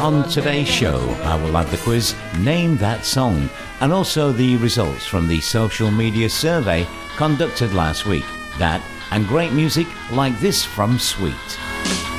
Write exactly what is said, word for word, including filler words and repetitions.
On today's show, I will have the quiz Name That Song, and also the results from the social media survey conducted last week. That and great music like this from Sweet.